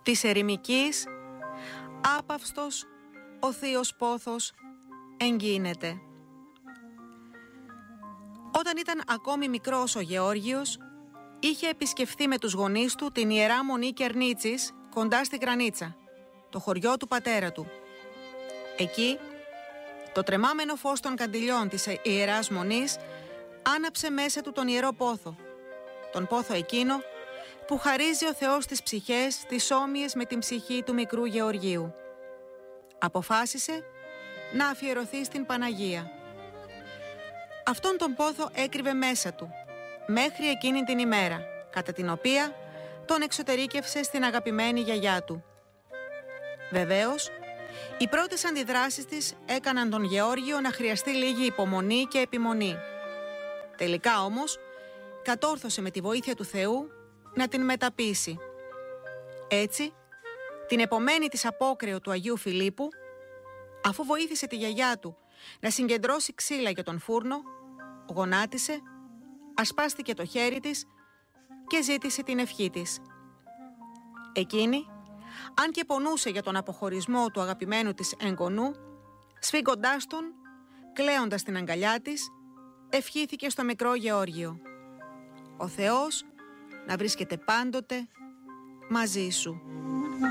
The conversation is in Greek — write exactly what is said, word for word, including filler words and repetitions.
της ερημικής, άπαυστος ο θείος πόθος εγκύνεται. Όταν ήταν ακόμη μικρός ο Γεώργιος, είχε επισκεφθεί με τους γονείς του την Ιερά Μονή Κερνίτσης κοντά στη Κρανίτσα, το χωριό του πατέρα του. Εκεί, το τρεμάμενο φως των καντιλιών της Ιεράς Μονής άναψε μέσα του τον Ιερό Πόθο, τον πόθο εκείνο που χαρίζει ο Θεός στις ψυχές τις όμοιες με την ψυχή του μικρού Γεωργίου. Αποφάσισε να αφιερωθεί στην Παναγία. Αυτόν τον πόθο έκρυβε μέσα του μέχρι εκείνη την ημέρα, κατά την οποία τον εξωτερήκευσε στην αγαπημένη γιαγιά του. Βεβαίως, οι πρώτες αντιδράσεις της έκαναν τον Γεώργιο να χρειαστεί λίγη υπομονή και επιμονή. Τελικά όμως, κατόρθωσε με τη βοήθεια του Θεού να την μεταπείσει. Έτσι, την επομένη της απόκρεο του Αγίου Φιλίππου, αφού βοήθησε τη γιαγιά του να συγκεντρώσει ξύλα για τον φούρνο, γονάτισε, ασπάστηκε το χέρι της και ζήτησε την ευχή της. Εκείνη, αν και πονούσε για τον αποχωρισμό του αγαπημένου της εγγονού, σφίγγοντάς τον, κλαίοντας την αγκαλιά της, ευχήθηκε στο μικρό Γεώργιο: «Ο Θεός να βρίσκεται πάντοτε μαζί σου».